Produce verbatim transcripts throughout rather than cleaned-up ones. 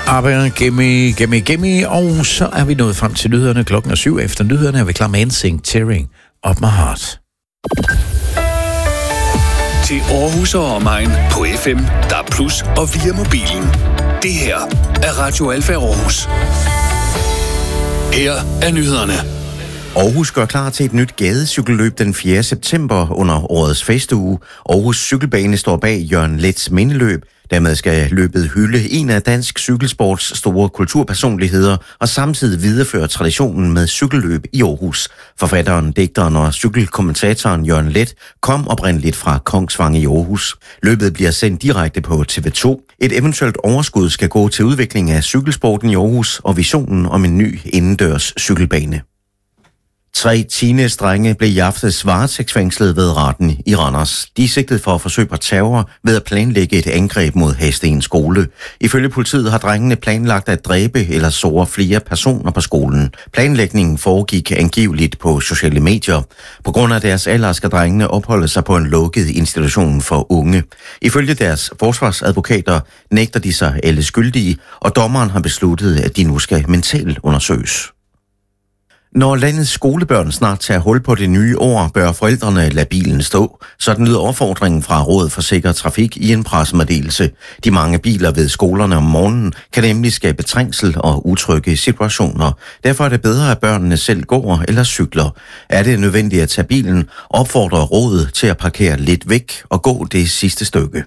Aber gimme, gimme, gimme. Og så er vi nået frem til nyhederne. Klokken er syv. Efter nyhederne er vi klar med N Sync, Tearing Up My Heart. Til Aarhus og omegn på F M, D A B plus, og via mobilen. Det her er Radio Alfa Aarhus. Her er nyhederne. Aarhus gør klar til et nyt gadecykelløb den fjerde september under årets festuge. Aarhus Cykelbane står bag Jørgen Leths mindeløb. Dermed skal løbet hylde en af dansk cykelsports store kulturpersonligheder og samtidig videreføre traditionen med cykelløb i Aarhus. Forfatteren, digteren og cykelkommentatoren Jørgen Leth kom oprindeligt fra Kongsvang i Aarhus. Løbet bliver sendt direkte på T V to. Et eventuelt overskud skal gå til udvikling af cykelsporten i Aarhus og visionen om en ny indendørs cykelbane. Tre teenage-drenge blev i aftes varetægtsfængslet ved retten i Randers. De er sigtet for at forsøge på terror ved at planlægge et angreb mod Hadsten skole. Ifølge politiet har drengene planlagt at dræbe eller såre flere personer på skolen. Planlægningen foregik angiveligt på sociale medier. På grund af deres alder skal drengene opholde sig på en lukket institution for unge. Ifølge deres forsvarsadvokater nægter de sig alle skyldige, og dommeren har besluttet, at de nu skal mentalt undersøges. Når landets skolebørn snart tager hul på det nye år, bør forældrene lade bilen stå. Sådan lyder opfordringen fra Rådet for Sikker Trafik i en pressemeddelelse. De mange biler ved skolerne om morgenen kan nemlig skabe trængsel og utrygge situationer. Derfor er det bedre, at børnene selv går eller cykler. Er det nødvendigt at tage bilen, opfordrer Rådet til at parkere lidt væk og gå det sidste stykke.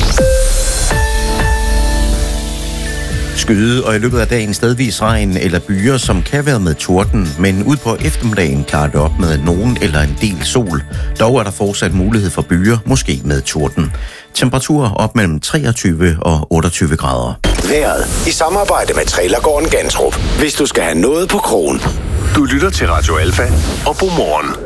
Skyde og i løbet af dagen stedvis regn eller byer, som kan være med torden, men ud på eftermiddagen klarer det op med nogen eller en del sol. Dog er der fortsat mulighed for byer, måske med torden. Temperaturer op mellem treogtyve og otteogtyve grader. Vejret i samarbejde med Trailergården Gantrup. Hvis du skal have noget på krogen. Du lytter til Radio Alfa, og god morgen.